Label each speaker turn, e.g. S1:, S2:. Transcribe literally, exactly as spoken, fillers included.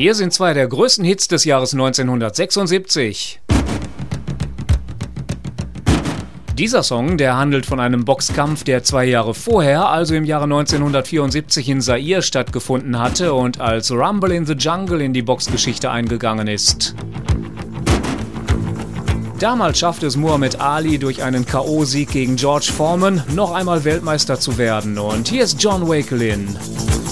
S1: Hier sind zwei der größten Hits des Jahres neunzehnhundertsechsundsiebzig. Dieser Song, der handelt von einem Boxkampf, der zwei Jahre vorher, also im Jahre neunzehnhundertvierundsiebzig in Zaire stattgefunden hatte und als Rumble in the Jungle in die Boxgeschichte eingegangen ist. Damals schaffte es Muhammad Ali durch einen K O-Sieg gegen George Foreman noch einmal Weltmeister zu werden. Und hier ist John Wakelin.